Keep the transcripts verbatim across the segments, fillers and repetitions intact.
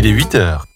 Il est huit heures.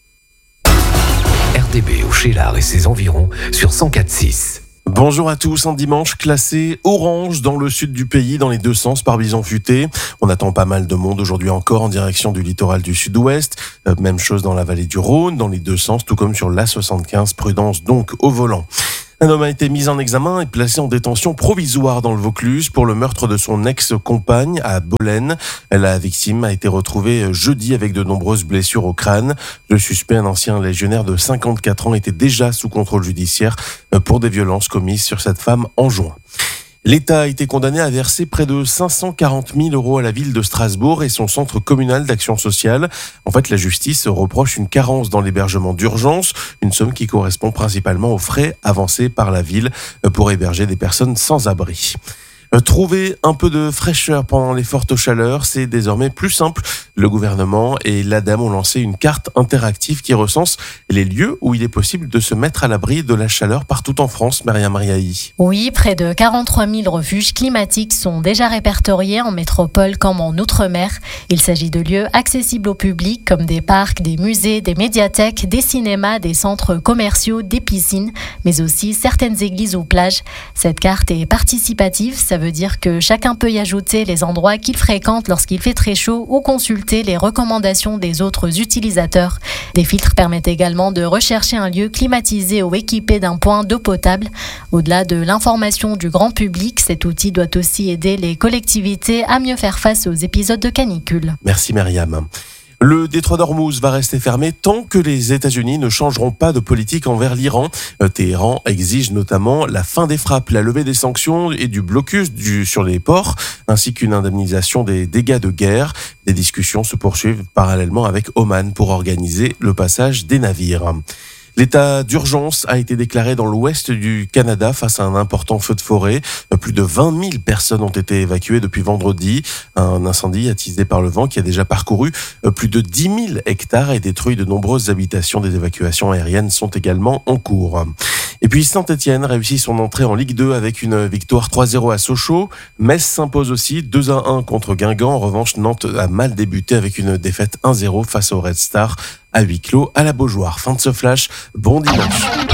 R D B au Cheylard et ses environs sur cent quatre virgule six. Bonjour à tous, un dimanche classé orange dans le sud du pays, dans les deux sens par bison futé. On attend pas mal de monde aujourd'hui encore en direction du littoral du sud-ouest. Euh, même chose dans la vallée du Rhône, dans les deux sens, tout comme sur l'A soixante-quinze. Prudence donc au volant. Un homme a été mis en examen et placé en détention provisoire dans le Vaucluse pour le meurtre de son ex-compagne à Bolène. La victime a été retrouvée jeudi avec de nombreuses blessures au crâne. Le suspect, un ancien légionnaire de cinquante-quatre ans, était déjà sous contrôle judiciaire pour des violences commises sur cette femme en juin. L'État a été condamné à verser près de cinq cent quarante mille euros à la ville de Strasbourg et son centre communal d'action sociale. En fait, la justice reproche une carence dans l'hébergement d'urgence, une somme qui correspond principalement aux frais avancés par la ville pour héberger des personnes sans abri. Trouver un peu de fraîcheur pendant les fortes chaleurs, c'est désormais plus simple. Le gouvernement et l'Adam ont lancé une carte interactive qui recense les lieux où il est possible de se mettre à l'abri de la chaleur partout en France. Myriam Mariahi. Oui, près de quarante-trois mille refuges climatiques sont déjà répertoriés en métropole comme en Outre-mer. Il s'agit de lieux accessibles au public comme des parcs, des musées, des médiathèques, des cinémas, des centres commerciaux, des piscines, mais aussi certaines églises ou plages. Cette carte est participative, ça veut dire que chacun peut y ajouter les endroits qu'il fréquente lorsqu'il fait très chaud ou consulter les recommandations des autres utilisateurs. Des filtres permettent également de rechercher un lieu climatisé ou équipé d'un point d'eau potable. Au-delà de l'information du grand public, cet outil doit aussi aider les collectivités à mieux faire face aux épisodes de canicule. Merci Myriam. Le détroit d'Ormuz va rester fermé tant que les États-Unis ne changeront pas de politique envers l'Iran. Téhéran exige notamment la fin des frappes, la levée des sanctions et du blocus du, sur les ports, ainsi qu'une indemnisation des dégâts de guerre. Des discussions se poursuivent parallèlement avec Oman pour organiser le passage des navires. L'état d'urgence a été déclaré dans l'ouest du Canada face à un important feu de forêt. Plus de vingt mille personnes ont été évacuées depuis vendredi. Un incendie attisé par le vent qui a déjà parcouru plus de dix mille hectares et détruit de nombreuses habitations. Des évacuations aériennes sont également en cours. Et puis Saint-Étienne réussit son entrée en Ligue deux avec une victoire trois zéro à Sochaux. Metz s'impose aussi deux à un contre Guingamp. En revanche, Nantes a mal débuté avec une défaite un zéro face au Red Star à huis clos à la Beaujoire. Fin de ce flash, bon dimanche. R D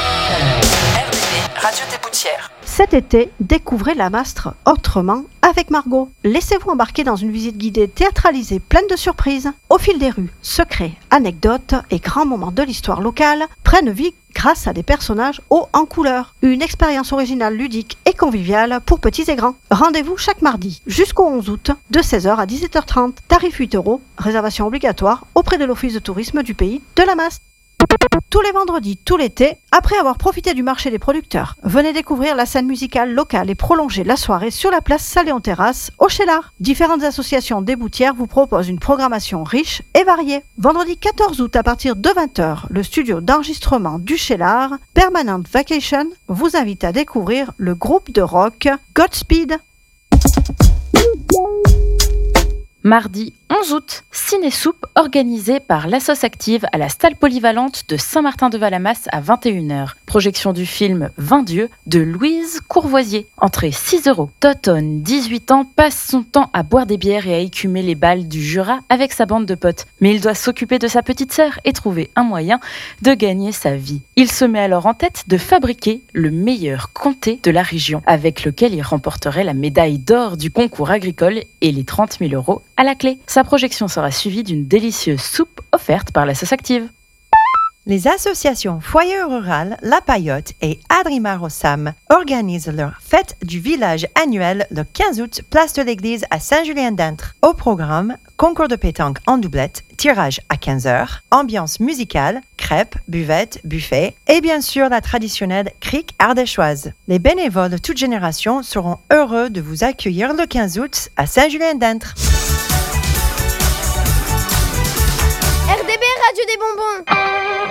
B, Radio des Boutières. Cet été, découvrez la Mastre autrement avec Margot. Laissez-vous embarquer dans une visite guidée théâtralisée pleine de surprises. Au fil des rues, secrets, anecdotes et grands moments de l'histoire locale prennent vie grâce à des personnages hauts en couleur. Une expérience originale, ludique et conviviale pour petits et grands. Rendez-vous chaque mardi jusqu'au onze août de seize heures à dix-sept heures trente. Tarif huit euros, réservation obligatoire auprès de l'Office de tourisme du pays de la Mastre. Tous les vendredis, tout l'été, après avoir profité du marché des producteurs, venez découvrir la scène musicale locale et prolonger la soirée sur la place Saléon-Terrasse au Cheylard. Différentes associations des Boutières vous proposent une programmation riche et variée. Vendredi quatorze août à partir de vingt heures, le studio d'enregistrement du Cheylard, Permanent Vacation, vous invite à découvrir le groupe de rock Godspeed. Mardi onze août, ciné-soupe organisée par l'Assos Active à la salle polyvalente de Saint-Martin-de-Valamas à vingt et une heures. Projection du film vingt dieux de Louise Courvoisier. Entrée six euros. Toton, dix-huit ans, passe son temps à boire des bières et à écumer les balles du Jura avec sa bande de potes. Mais il doit s'occuper de sa petite sœur et trouver un moyen de gagner sa vie. Il se met alors en tête de fabriquer le meilleur comté de la région, avec lequel il remporterait la médaille d'or du concours agricole et les trente mille euros à la clé. Sa projection sera suivie d'une délicieuse soupe offerte par l'Assos Active. Les associations Foyer Rural, La Paillote et Adrima Rossam organisent leur fête du village annuelle le quinze août, place de l'église à Saint-Julien-d'Intres. Au programme, concours de pétanque en doublette, tirage à quinze heures, ambiance musicale, crêpes, buvettes, buffet et bien sûr la traditionnelle crique ardéchoise. Les bénévoles de toute génération seront heureux de vous accueillir le quinze août à Saint-Julien-d'Intres. R D B, Radio des Bonbons.